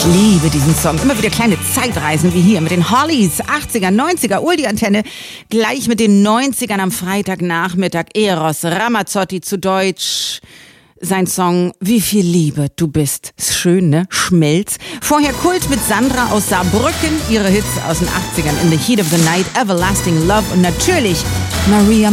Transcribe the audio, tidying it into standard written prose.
liebe diesen Song. Immer wieder kleine Zeitreisen wie hier mit den Hollies. 80er, 90er, die Antenne. Gleich mit den 90ern am Freitagnachmittag. Eros Ramazzotti zu Deutsch. Sein Song Wie viel Liebe du bist. Ist schön, ne? Schmelz. Vorher Kult mit Sandra aus Saarbrücken. Ihre Hits aus den 80ern. In the Heat of the Night, Everlasting Love und natürlich Maria